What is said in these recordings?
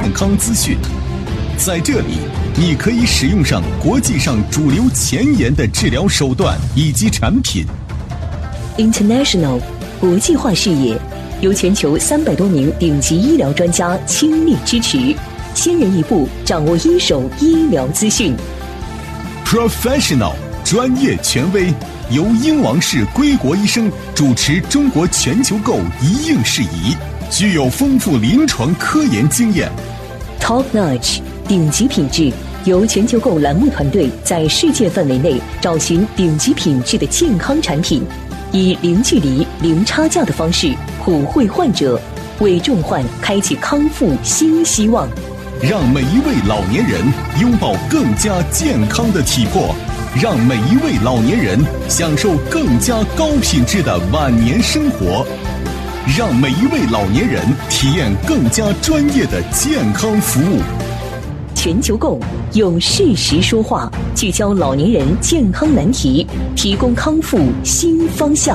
健康资讯。在这里，你可以使用上国际上主流前沿的治疗手段以及产品。 International 国际化视野，由全球300多名顶级医疗专家倾力支持，先人一步掌握一手医疗资讯。 Professional 专业权威，由英王氏归国医生主持中国全球购一应事宜，具有丰富临床科研经验。 Top Notch 顶级品质，由全球购栏目团队在世界范围内找寻顶级品质的健康产品，以零距离、零差价的方式普惠患者，为重患开启康复新希望。 让每一位老年人拥抱更加健康的体魄，让每一位老年人享受更加高品质的晚年生活，让每一位老年人体验更加专业的健康服务。 全球购用事实说话，聚焦老年人健康难题，提供康复新方向。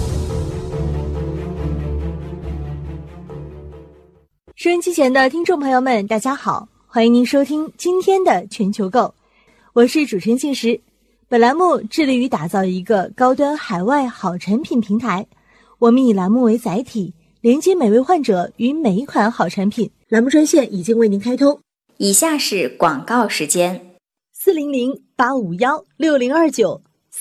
收音机前的听众朋友们，大家好，欢迎您收听今天的全球购，我是主持人静时。本栏目致力于打造一个高端海外好产品平台，我们以栏目为载体，连接每位患者与每一款好产品。栏目专线已经为您开通， 以下是广告时间 ：400-851-6029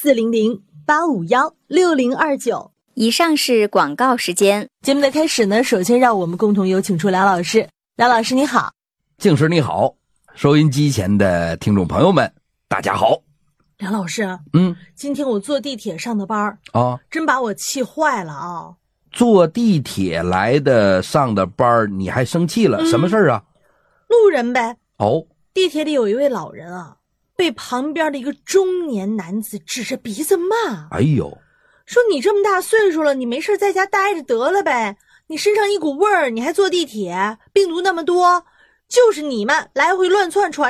400-851-6029。 以上是广告时间。 节目的开始呢，首先让我们共同有请出梁老师。梁老师你好。 静时你好，收音机前的听众朋友们大家好。 梁老师，今天我坐地铁上的班啊，真把我气坏了啊！ 坐地铁来的上的班你还生气了？什么事啊？ 路人呗。 哦， 地铁里有一位老人啊，被旁边的一个中年男子指着鼻子骂。 哎呦， 说你这么大岁数了，你没事在家待着得了呗，你身上一股味儿，你还坐地铁，病毒那么多，就是你们来回乱窜传